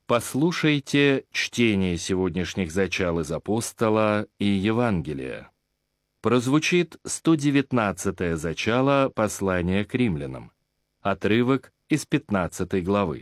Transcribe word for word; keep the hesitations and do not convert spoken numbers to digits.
Послушайте чтение сегодняшних зачал из Апостола и Евангелия. Прозвучит сто девятнадцатое зачало послания к римлянам, отрывок из пятнадцатой главы.